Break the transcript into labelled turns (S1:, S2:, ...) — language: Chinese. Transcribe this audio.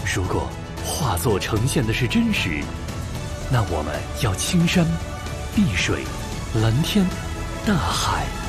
S1: 如果画作呈现的是真实，那我们要青山、碧水、蓝天、大海。